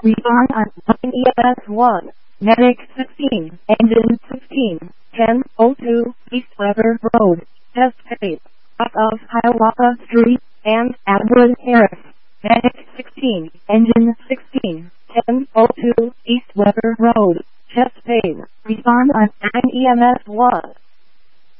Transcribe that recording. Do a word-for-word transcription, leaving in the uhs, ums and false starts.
Respond on nine E M S one. Medic sixteen, Engine sixteen, ten oh two, East Weber Road, Test Page, off of Hiawatha Street, and Atwood Harris. Medic sixteen, Engine sixteen, ten oh two, East Weber Road, Test Page. Respond on nine E M S one.